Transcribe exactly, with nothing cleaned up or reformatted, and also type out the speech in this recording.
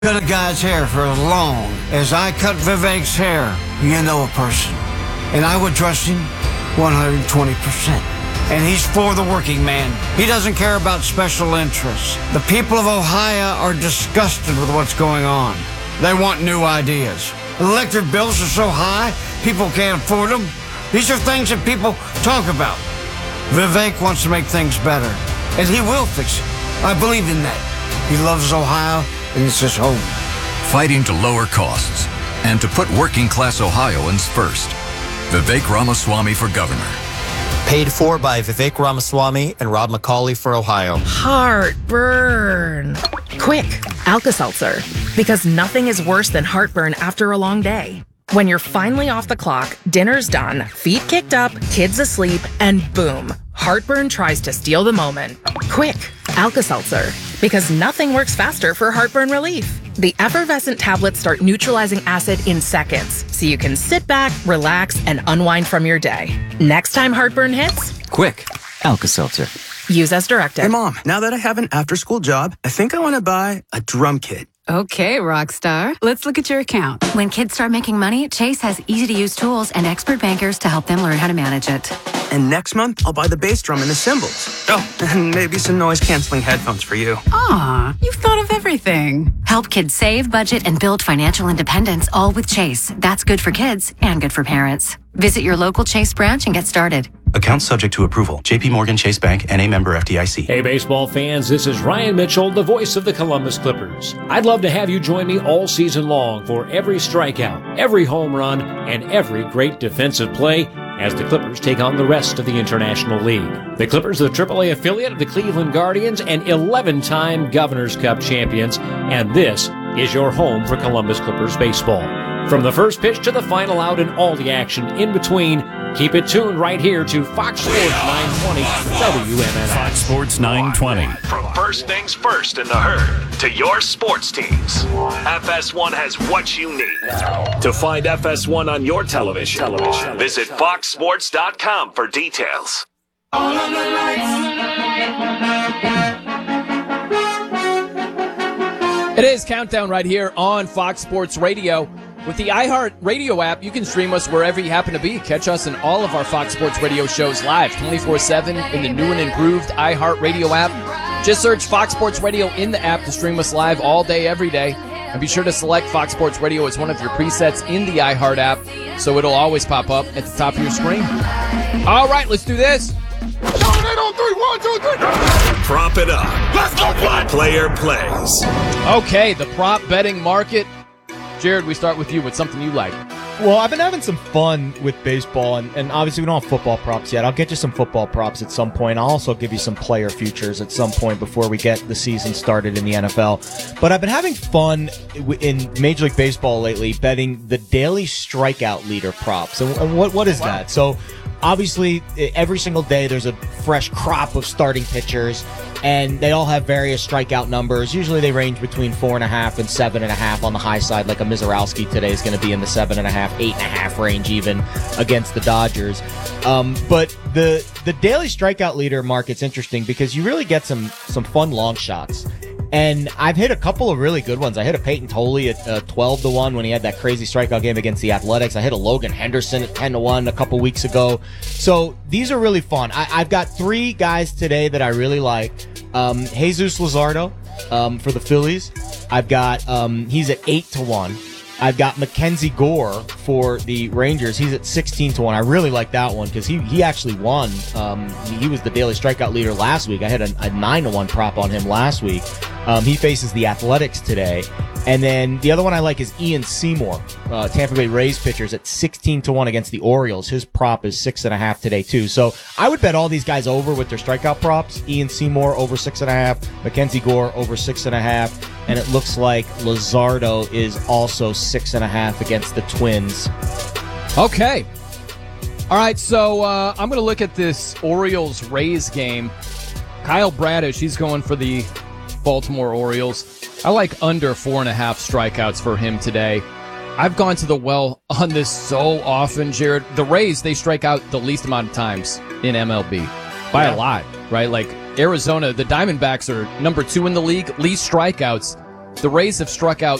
Cut a guy's hair for as long as I cut Vivek's hair, you know a person. And I would trust him one hundred twenty percent. And he's for the working man. He doesn't care about special interests. The people of Ohio are disgusted with what's going on. They want new ideas. Electric bills are so high, people can't afford them. These are things that people talk about. Vivek wants to make things better, and he will fix it. I believe in that. He loves Ohio, and it's his home. Fighting to lower costs and to put working-class Ohioans first. Vivek Ramaswamy for governor. Paid for by Vivek Ramaswamy and Rob McCauley for Ohio. Heartburn. Quick, Alka-Seltzer. Because nothing is worse than heartburn after a long day. When you're finally off the clock, dinner's done, feet kicked up, kids asleep, and boom, heartburn tries to steal the moment. Quick, Alka-Seltzer. Because nothing works faster for heartburn relief. The effervescent tablets start neutralizing acid in seconds, so you can sit back, relax, and unwind from your day. Next time heartburn hits, quick, Alka-Seltzer. Use as directed. Hey, Mom, now that I have an after-school job, I think I want to buy a drum kit. Okay, Rockstar. Let's look at your account. When kids start making money, Chase has easy-to-use tools and expert bankers to help them learn how to manage it. And next month, I'll buy the bass drum and the cymbals. Oh, and maybe some noise-canceling headphones for you. Aw, you've thought of everything. Help kids save, budget, and build financial independence, all with Chase. That's good for kids and good for parents. Visit your local Chase branch and get started. Account subject to approval. J P Morgan Chase Bank and a member F D I C. Hey, baseball fans, this is Ryan Mitchell, the voice of the Columbus Clippers. I'd love to have you join me all season long for every strikeout, every home run, and every great defensive play as the Clippers take on the rest of the International League. The Clippers are the triple A affiliate of the Cleveland Guardians and eleven-time Governor's Cup champions, and this is your home for Columbus Clippers baseball. From the first pitch to the final out and all the action in between, keep it tuned right here to Fox Sports nine twenty W M N X. Fox Sports nine twenty. From first things first in the herd to your sports teams, F S one has what you need. To find F S one on your television, television. visit fox sports dot com for details. All of the lights. It is Countdown right here on Fox Sports Radio. With the iHeart Radio app, you can stream us wherever you happen to be. Catch us in all of our Fox Sports Radio shows live, twenty-four seven in the new and improved iHeart Radio app. Just search Fox Sports Radio in the app to stream us live all day, every day. And be sure to select Fox Sports Radio as one of your presets in the iHeart app, so it'll always pop up at the top of your screen. All right, let's do this. Prop it up. Let's go play. Player plays. Okay, the prop betting market. Jared, we start with you with something you like. Well, I've been having some fun with baseball, and, and obviously we don't have football props yet. I'll get you some football props at some point. I'll also give you some player futures at some point before we get the season started in the N F L. But I've been having fun in Major League Baseball lately betting the daily strikeout leader props. And, and what what is that? So obviously, every single day there's a fresh crop of starting pitchers, and they all have various strikeout numbers. Usually they range between four and a half and seven and a half on the high side, like a Mizorowski today is going to be in the seven and a half, eight and a half range even against the Dodgers. Um, but the the daily strikeout leader market's interesting because you really get some some fun long shots. And I've hit a couple of really good ones. I hit a Peyton Tolley at uh, twelve to one when he had that crazy strikeout game against the Athletics. I hit a Logan Henderson at ten to one a couple weeks ago. So these are really fun. I, I've got three guys today that I really like. Um, Jesus Luzardo um, for the Phillies. I've got, um, he's at eight to one. I've got Mackenzie Gore for the Rangers. He's at sixteen to one. I really like that one because he, he actually won. Um, he was the daily strikeout leader last week. I had a, a nine to one prop on him last week. Um, he faces the Athletics today. And then the other one I like is Ian Seymour, uh, Tampa Bay Rays pitchers at sixteen to one against the Orioles. His prop is six and a half today too. So I would bet all these guys over with their strikeout props. Ian Seymour over six and a half, Mackenzie Gore over six and a half, and it looks like Luzardo is also six and a half against the Twins. Okay. All right, so uh, I'm going to look at this Orioles-Rays game. Kyle Bradish, he's going for the Baltimore Orioles. I like under four and a half strikeouts for him today. I've gone to the well on this so often, Jared. The Rays, they strike out the least amount of times in M L B by yeah. a lot, right? Like Arizona, the Diamondbacks are number two in the league, least strikeouts. The Rays have struck out